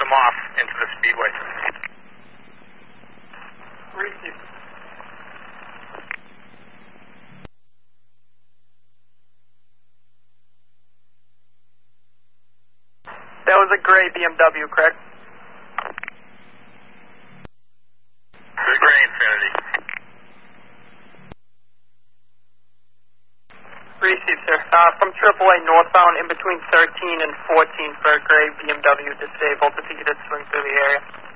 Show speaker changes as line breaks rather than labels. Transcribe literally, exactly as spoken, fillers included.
them off into the speedway.
Receive. That was a gray B M W, correct?
The gray Infinity.
Receive, sir. Uh, from triple A northbound in between thirteen and fourteen for a gray B M W disabled. If you could just swing through the area.